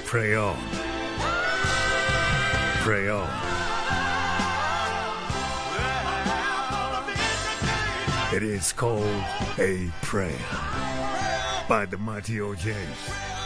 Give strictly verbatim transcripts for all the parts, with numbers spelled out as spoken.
Pray on. Pray on. It is called A Prayer by the Mighty O Js.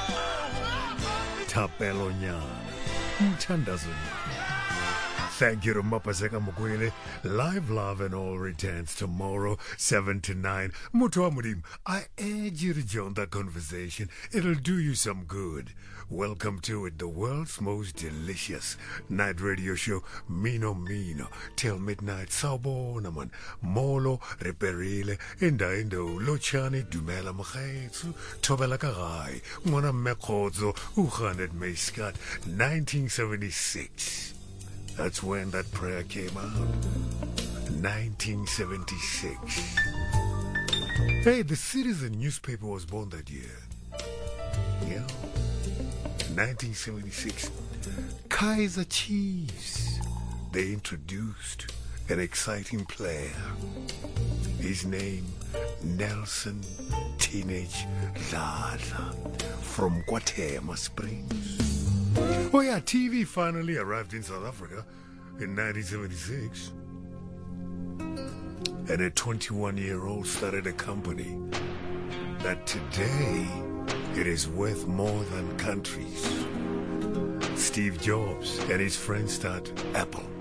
Thapelo Nyana. Mthandazweni. Thank you to Mapaseka Mukwele. Live Love and All returns tomorrow, seven to nine. Mutua Mudim, I urge you to join that conversation. It'll do you some good. Welcome to it, the world's most delicious night radio show, Mino Mino, till midnight. Sawubona man, Molo, Reperile, Inda Indo, Lochani, Dumela Mkhetsu, Tobela Karai, Mwana Mekhodzo, Ukhanet Meiskat, nineteen seventy-six. That's when that prayer came out. nineteen seventy-six. Hey, the Citizen newspaper was born that year. Yeah. nineteen seventy-six. Kaiser Chiefs. They introduced an exciting player. His name, Nelson Teenage Dladla from Guatemala Springs. Oh yeah, T V finally arrived in South Africa in nineteen seventy-six. And a twenty-one-year-old started a company that today it is worth more than countries. Steve Jobs and his friends start Apple.